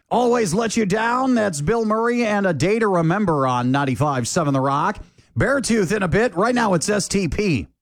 Always Let You Down. That's Bill Murray and A Day to Remember on 95.7 The Rock. Beartooth in a bit. Right now it's STP.